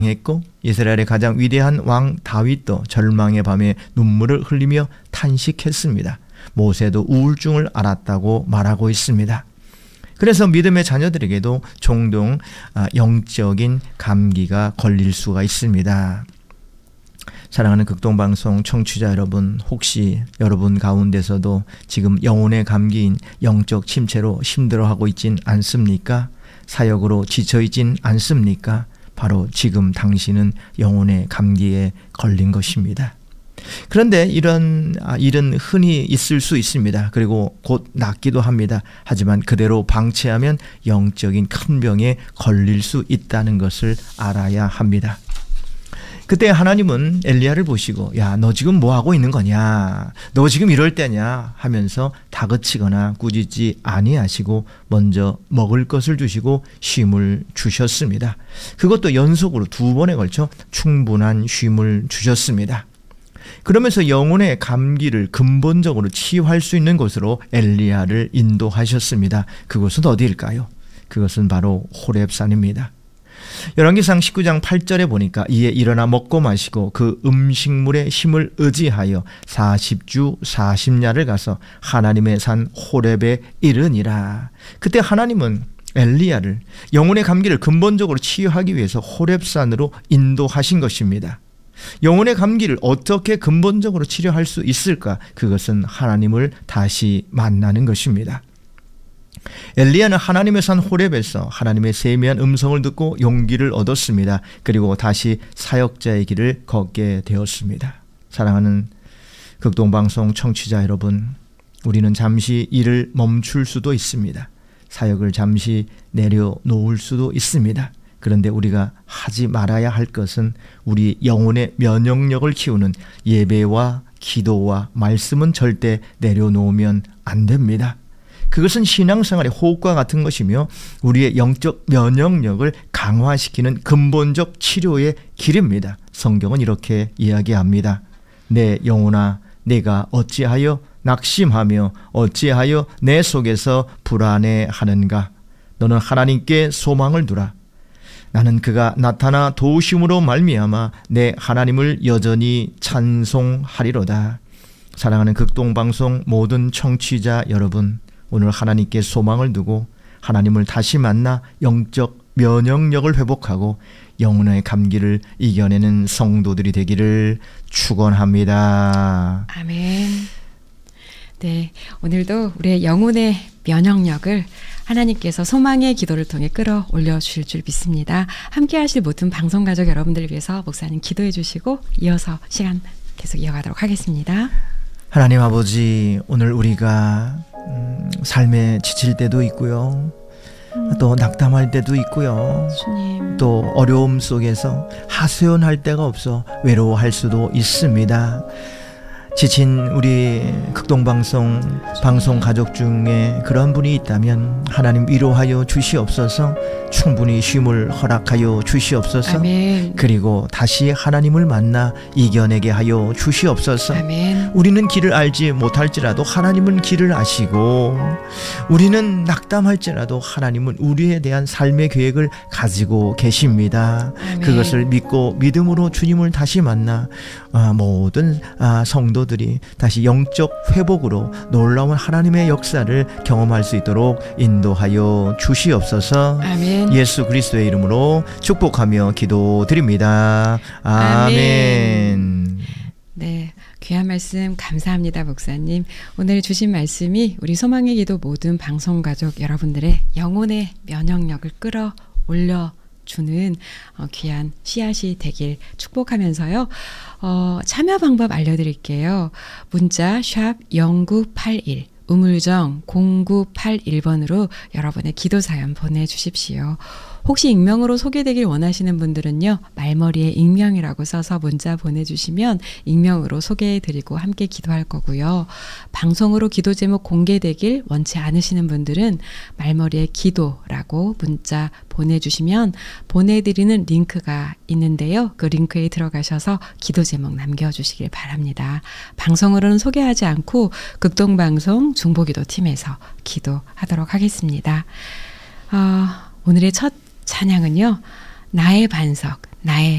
했고 이스라엘의 가장 위대한 왕 다윗도 절망의 밤에 눈물을 흘리며 탄식했습니다. 모세도 우울증을 앓았다고 말하고 있습니다. 그래서 믿음의 자녀들에게도 종종 영적인 감기가 걸릴 수가 있습니다. 사랑하는 극동방송 청취자 여러분, 혹시 여러분 가운데서도 지금 영혼의 감기인 영적 침체로 힘들어하고 있진 않습니까? 사역으로 지쳐있진 않습니까? 바로 지금 당신은 영혼의 감기에 걸린 것입니다. 그런데 이런 일은 흔히 있을 수 있습니다. 그리고 곧 낫기도 합니다. 하지만 그대로 방치하면 영적인 큰 병에 걸릴 수 있다는 것을 알아야 합니다. 그때 하나님은 엘리야를 보시고 야, 너 지금 뭐 하고 있는 거냐? 너 지금 이럴 때냐? 하면서 다그치거나 꾸짖지 아니하시고 먼저 먹을 것을 주시고 쉼을 주셨습니다. 그것도 연속으로 2번에 걸쳐 충분한 쉼을 주셨습니다. 그러면서 영혼의 감기를 근본적으로 치유할 수 있는 곳으로 엘리야를 인도하셨습니다. 그곳은 어디일까요? 그것은 바로 호렙산입니다. 열왕기상 19장 8절에 보니까 이에 일어나 먹고 마시고 그 음식물의 힘을 의지하여 40주 40야를 가서 하나님의 산 호렙에 이르니라. 그때 하나님은 엘리야를 영혼의 감기를 근본적으로 치유하기 위해서 호렙산으로 인도하신 것입니다. 영혼의 감기를 어떻게 근본적으로 치료할 수 있을까? 그것은 하나님을 다시 만나는 것입니다. 엘리야는 하나님의 산 호렙에서 하나님의 세미한 음성을 듣고 용기를 얻었습니다. 그리고 다시 사역자의 길을 걷게 되었습니다. 사랑하는 극동방송 청취자 여러분, 우리는 잠시 일을 멈출 수도 있습니다. 사역을 잠시 내려놓을 수도 있습니다. 그런데 우리가 하지 말아야 할 것은 우리 영혼의 면역력을 키우는 예배와 기도와 말씀은 절대 내려놓으면 안 됩니다. 그것은 신앙생활의 호흡과 같은 것이며 우리의 영적 면역력을 강화시키는 근본적 치료의 길입니다. 성경은 이렇게 이야기합니다. 내 영혼아, 내가 어찌하여 낙심하며 어찌하여 내 속에서 불안해하는가? 너는 하나님께 소망을 두라. 나는 그가 나타나 도우심으로 말미암아 내 하나님을 여전히 찬송하리로다. 사랑하는 극동방송 모든 청취자 여러분, 오늘 하나님께 소망을 두고 하나님을 다시 만나 영적 면역력을 회복하고 영혼의 감기를 이겨내는 성도들이 되기를 축원합니다. 아멘. 네, 오늘도 우리의 영혼의 면역력을 하나님께서 소망의 기도를 통해 끌어올려 주실 줄 믿습니다. 함께 하실 모든 방송가족 여러분들을 위해서 목사님 기도해 주시고 이어서 시간 계속 이어가도록 하겠습니다. 하나님 아버지, 오늘 우리가 삶에 지칠 때도 있고요. 또 낙담할 때도 있고요. 주님. 또 어려움 속에서 하소연할 데가 없어 외로워할 수도 있습니다. 지친 우리 극동방송 방송 가족 중에 그런 분이 있다면 하나님 위로하여 주시옵소서. 충분히 쉼을 허락하여 주시옵소서. 아멘. 그리고 다시 하나님을 만나 이겨내게 하여 주시옵소서. 아멘. 우리는 길을 알지 못할지라도 하나님은 길을 아시고, 우리는 낙담할지라도 하나님은 우리에 대한 삶의 계획을 가지고 계십니다. 아멘. 그것을 믿고 믿음으로 주님을 다시 만나 모든 성도들이 다시 영적 회복으로 놀라운 하나님의 역사를 경험할 수 있도록 인도하여 주시옵소서. 아멘. 예수 그리스도의 이름으로 축복하며 기도드립니다. 아멘. 네, 귀한 말씀 감사합니다, 목사님. 오늘 주신 말씀이 우리 소망의 기도 모든 방송가족 여러분들의 영혼의 면역력을 끌어올려 주는 귀한 씨앗이 되길 축복하면서요. 참여 방법 알려드릴게요. 문자 샵 0981 우물정 0981번으로 여러분의 기도 사연 보내주십시오. 혹시 익명으로 소개되길 원하시는 분들은요, 말머리에 익명이라고 써서 문자 보내주시면 익명으로 소개해드리고 함께 기도할 거고요. 방송으로 기도 제목 공개되길 원치 않으시는 분들은 말머리에 기도라고 문자 보내주시면 보내드리는 링크가 있는데요. 그 링크에 들어가셔서 기도 제목 남겨주시길 바랍니다. 방송으로는 소개하지 않고 극동방송 중보기도팀에서 기도하도록 하겠습니다. 오늘의 첫 찬양은요, 나의 반석, 나의